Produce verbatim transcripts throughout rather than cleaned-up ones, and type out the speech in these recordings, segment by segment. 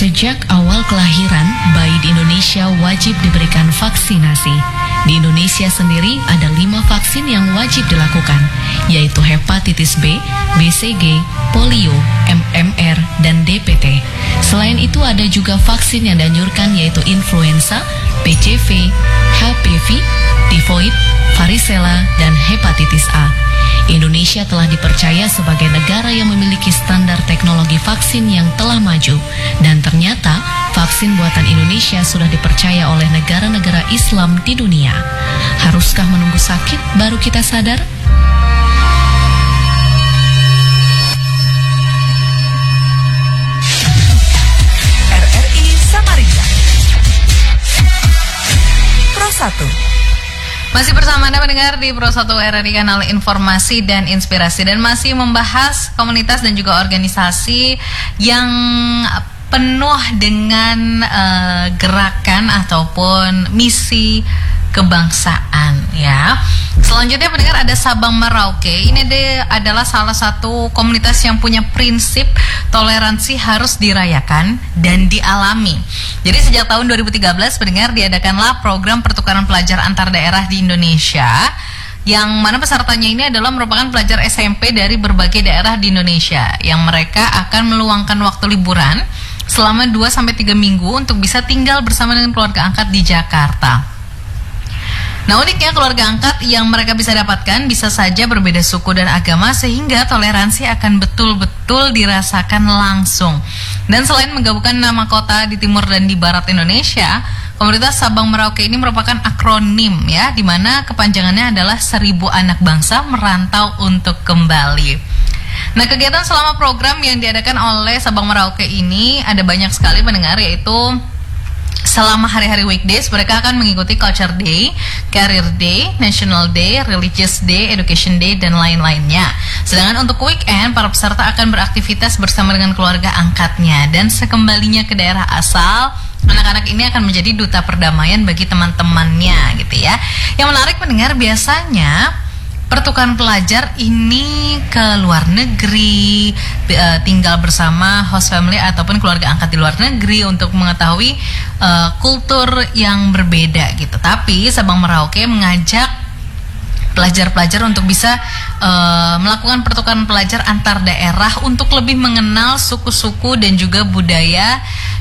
Sejak awal kelahiran, bayi di Indonesia wajib diberikan vaksinasi. Di Indonesia sendiri ada lima vaksin yang wajib dilakukan, yaitu hepatitis B, B C G, polio, M M R, dan D P T. Selain itu ada juga vaksin yang dianjurkan yaitu influenza, P C V, H P V, tifoid, varicella, dan hepatitis A. Indonesia telah dipercaya sebagai negara yang memiliki standar teknologi vaksin yang telah maju, dan ternyata vaksin buatan Indonesia sudah dipercaya oleh negara-negara Islam di dunia. Haruskah menunggu sakit baru kita sadar? R R I Samarinda Pro satu. Masih bersama Anda mendengar di Pro satu R R I Kanal Informasi dan Inspirasi, dan masih membahas komunitas dan juga organisasi yang penuh dengan uh, gerakan ataupun misi kebangsaan, ya. Selanjutnya pendengar ada Sabang Merauke. Ini de, adalah salah satu komunitas yang punya prinsip toleransi harus dirayakan dan dialami. Jadi sejak tahun dua ribu tiga belas pendengar diadakanlah program pertukaran pelajar antar daerah di Indonesia, yang mana pesertanya ini adalah merupakan pelajar S M P dari berbagai daerah di Indonesia, yang mereka akan meluangkan waktu liburan selama dua sampai tiga minggu untuk bisa tinggal bersama dengan keluarga angkat di Jakarta. Nah, uniknya keluarga angkat yang mereka bisa dapatkan bisa saja berbeda suku dan agama, sehingga toleransi akan betul-betul dirasakan langsung. Dan selain menggabungkan nama kota di timur dan di barat Indonesia, komunitas Sabang Merauke ini merupakan akronim, ya, di mana kepanjangannya adalah Seribu Anak Bangsa Merantau untuk Kembali. Nah, kegiatan selama program yang diadakan oleh Sabang Merauke ini ada banyak sekali pendengar, yaitu selama hari-hari weekdays mereka akan mengikuti Culture Day, Career Day, National Day, Religious Day, Education Day, dan lain-lainnya. Sedangkan untuk weekend, para peserta akan beraktivitas bersama dengan keluarga angkatnya, dan sekembalinya ke daerah asal, anak-anak ini akan menjadi duta perdamaian bagi teman-temannya, gitu ya. Yang menarik pendengar, biasanya pertukaran pelajar ini ke luar negeri, uh, tinggal bersama host family ataupun keluarga angkat di luar negeri untuk mengetahui uh, kultur yang berbeda gitu. Tapi Sabang Merauke mengajak pelajar-pelajar untuk bisa uh, melakukan pertukaran pelajar antar daerah untuk lebih mengenal suku-suku dan juga budaya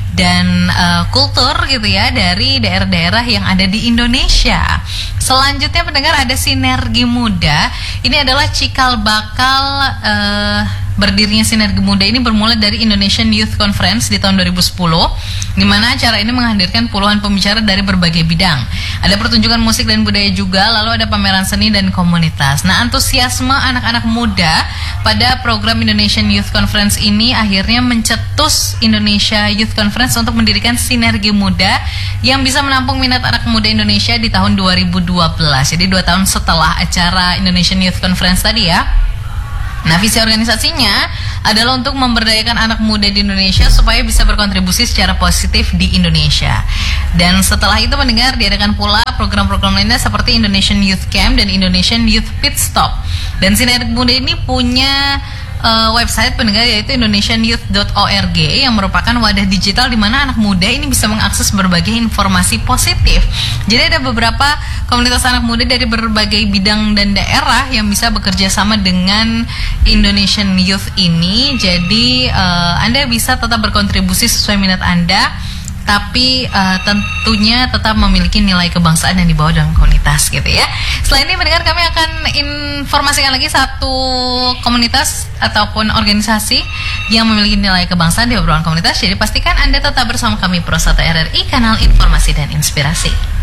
dan uh, kultur gitu ya dari daerah-daerah yang ada di Indonesia. Selanjutnya pendengar ada Sinergi Muda. Ini adalah cikal bakal uh, berdirinya Sinergi Muda ini bermula dari Indonesian Youth Conference di tahun dua ribu sepuluh, di mana acara ini menghadirkan puluhan pembicara dari berbagai bidang. Ada pertunjukan musik dan budaya juga, lalu ada pameran seni dan komunitas. Nah, antusiasme anak-anak muda pada program Indonesian Youth Conference ini akhirnya mencetus Indonesia Youth Conference untuk mendirikan Sinergi Muda yang bisa menampung minat anak muda Indonesia di tahun dua ribu dua belas. Jadi dua tahun setelah acara Indonesian Youth Conference tadi ya. Nah, visi organisasinya adalah untuk memberdayakan anak muda di Indonesia supaya bisa berkontribusi secara positif di Indonesia. Dan setelah itu mendengar diadakan pula program-program lainnya seperti Indonesian Youth Camp dan Indonesian Youth Pit Stop. Dan Sinergi Muda ini punya Uh, website pendengar yaitu indonesian youth dot org yang merupakan wadah digital di mana anak muda ini bisa mengakses berbagai informasi positif. Jadi ada beberapa komunitas anak muda dari berbagai bidang dan daerah yang bisa bekerja sama dengan Indonesian Youth ini. Jadi uh, Anda bisa tetap berkontribusi sesuai minat Anda, tapi uh, tentunya tetap memiliki nilai kebangsaan yang dibawa dalam komunitas gitu ya. Selain ini mendengar kami akan informasikan lagi satu komunitas ataupun organisasi yang memiliki nilai kebangsaan di obrolan komunitas. Jadi pastikan Anda tetap bersama kami Pro satu R R I Kanal Informasi dan Inspirasi.